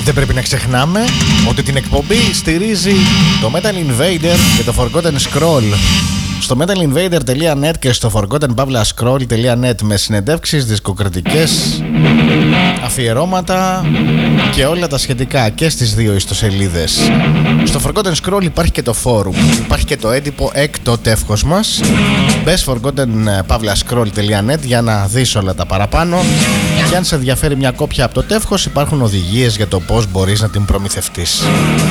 Δεν πρέπει να ξεχνάμε ότι την εκπομπή στηρίζει το Metal Invader και το Forgotten Scroll. Στο metalinvader.net και στο forgotten-scroll.net με συνεντεύξεις, δισκοκριτικές, αφιερώματα και όλα τα σχετικά και στις δύο ιστοσελίδες. Στο Forgotten Scroll υπάρχει και το forum, υπάρχει και το έντυπο το τεύχος μας. Μπες forgotten-scroll.net για να δεις όλα τα παραπάνω και αν σε ενδιαφέρει μια κόπια από το τεύχος υπάρχουν οδηγίες για το πώς μπορείς να την προμηθευτείς.